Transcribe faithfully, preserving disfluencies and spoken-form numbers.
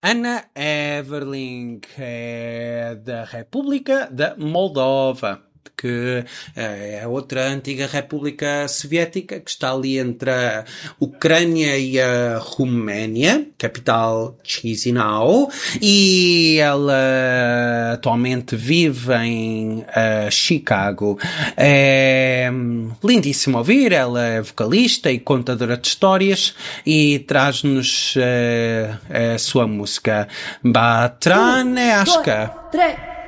Anna Everling é da República da Moldova, que é outra antiga República Soviética que está ali entre a Ucrânia e a Roménia, capital Chisinau, e ela atualmente vive em uh, Chicago. É lindíssimo ouvir, ela é vocalista e contadora de histórias e traz-nos uh, a sua música Batraneashka. Um, dois, três.